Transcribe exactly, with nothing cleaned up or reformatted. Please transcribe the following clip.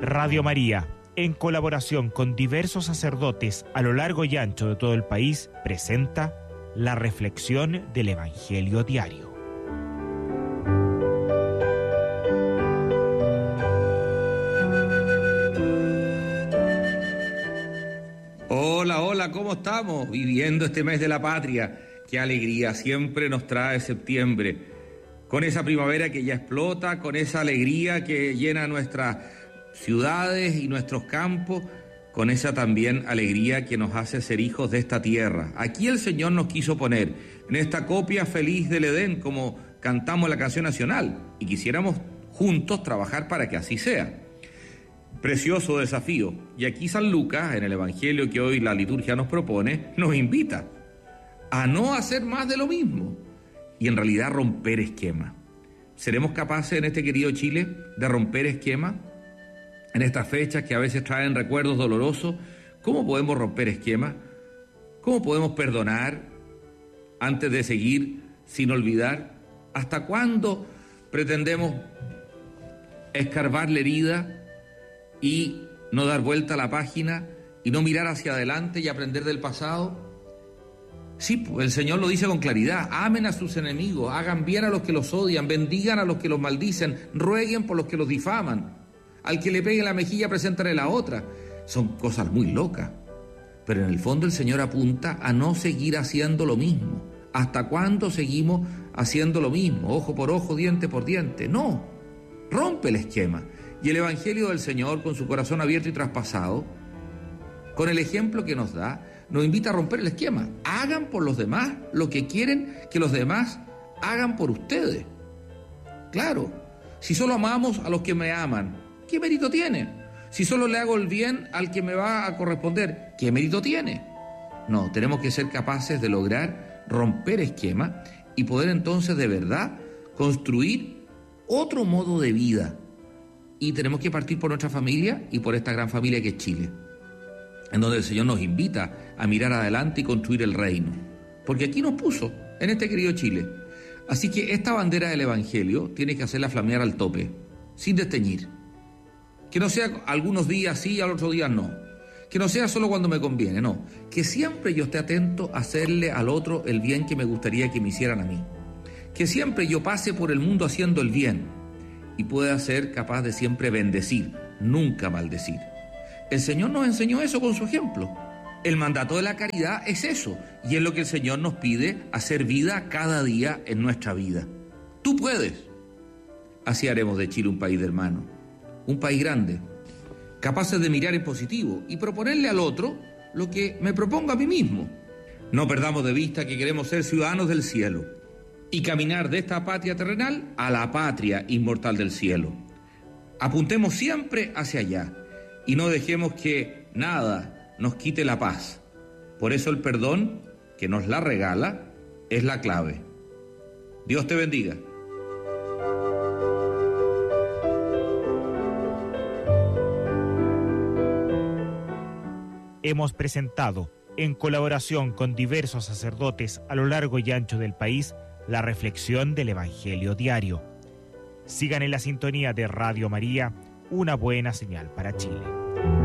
Radio María, en colaboración con diversos sacerdotes a lo largo y ancho de todo el país, presenta la reflexión del Evangelio diario. Hola, hola, ¿cómo estamos? Viviendo este mes de la patria. Qué alegría siempre nos trae septiembre. Con esa primavera que ya explota, con esa alegría que llena nuestras ciudades y nuestros campos, con esa también alegría que nos hace ser hijos de esta tierra. Aquí el Señor nos quiso poner, en esta copia feliz del Edén, como cantamos la canción nacional, y quisiéramos juntos trabajar para que así sea. Precioso desafío. Y aquí San Lucas, en el Evangelio que hoy la liturgia nos propone, nos invita a no hacer más de lo mismo y en realidad romper esquemas. ¿Seremos capaces en este querido Chile de romper esquemas? En estas fechas que a veces traen recuerdos dolorosos, ¿cómo podemos romper esquemas? ¿Cómo podemos perdonar antes de seguir sin olvidar? ¿Hasta cuándo pretendemos escarbar la herida y no dar vuelta a la página y no mirar hacia adelante y aprender del pasado? Sí, el Señor lo dice con claridad: amen a sus enemigos, hagan bien a los que los odian, bendigan a los que los maldicen, rueguen por los que los difaman. Al que le pegue la mejilla, preséntale la otra. Son cosas muy locas, pero en el fondo el Señor apunta a no seguir haciendo lo mismo. ¿Hasta cuándo seguimos haciendo lo mismo? Ojo por ojo, diente por diente. No, rompe el esquema. Y el Evangelio del Señor, con su corazón abierto y traspasado, con el ejemplo que nos da, nos invita a romper el esquema. Hagan por los demás lo que quieren que los demás hagan por ustedes. Claro, si solo amamos a los que me aman, ¿qué mérito tiene? Si solo le hago el bien al que me va a corresponder, ¿qué mérito tiene? No, tenemos que ser capaces de lograr romper esquemas y poder entonces de verdad construir otro modo de vida. Y tenemos que partir por nuestra familia y por esta gran familia que es Chile, en donde el Señor nos invita a mirar adelante y construir el reino. Porque aquí nos puso, en este querido Chile. Así que esta bandera del Evangelio tiene que hacerla flamear al tope, sin desteñir. Que no sea algunos días sí y al otro día no. Que no sea solo cuando me conviene, no. Que siempre yo esté atento a hacerle al otro el bien que me gustaría que me hicieran a mí. Que siempre yo pase por el mundo haciendo el bien y pueda ser capaz de siempre bendecir, nunca maldecir. El Señor nos enseñó eso con su ejemplo. El mandato de la caridad es eso, y es lo que el Señor nos pide, hacer vida cada día en nuestra vida. Tú puedes. Así haremos de Chile un país de hermanos, un país grande, capaces de mirar en positivo y proponerle al otro lo que me propongo a mí mismo. No perdamos de vista que queremos ser ciudadanos del cielo y caminar de esta patria terrenal a la patria inmortal del cielo. Apuntemos siempre hacia allá y no dejemos que nada nos quite la paz. Por eso el perdón, que nos la regala, es la clave. Dios te bendiga. Hemos presentado, en colaboración con diversos sacerdotes a lo largo y ancho del país, la reflexión del Evangelio diario. Sigan en la sintonía de Radio María, una buena señal para Chile.